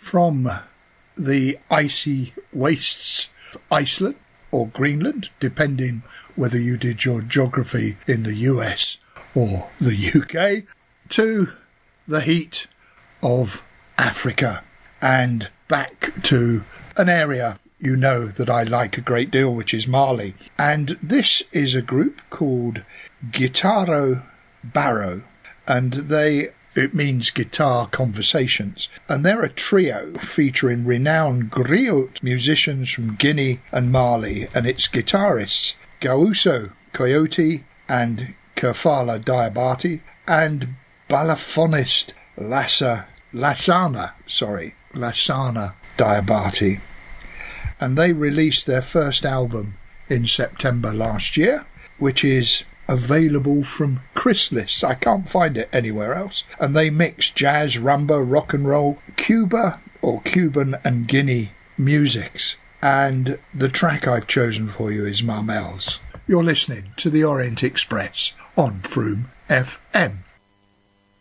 from the icy wastes of Iceland or Greenland, depending whether you did your geography in the US or the UK, to the heat of Africa and back to an area you know that I like a great deal, which is Mali. And this is a group called Guitarro Barro, and it means guitar conversations, and they're a trio featuring renowned griot musicians from Guinea and Mali, and its guitarists Gauso Coyote and Kerfala Diabati and balafonist Lassana Diabati. And they released their first album in September last year, which is available from Chrysalis. I can't find it anywhere else. And they mix jazz, rumba, rock and roll, Cuba or Cuban and Guinea musics. And the track I've chosen for you is Marmel's. You're listening to the Orient Express on Froome FM.